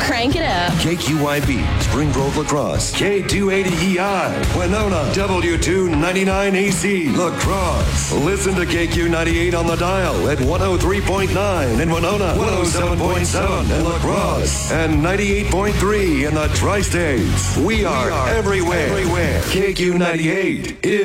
Crank it up. KQYB, Spring Grove La Crosse. K280EI, Winona. W299AC, La Crosse. Listen to KQ98 on the dial at 103.9 in Winona, 107.7 in La Crosse, and 98.3 in the Tri-States. We are everywhere. KQ98 is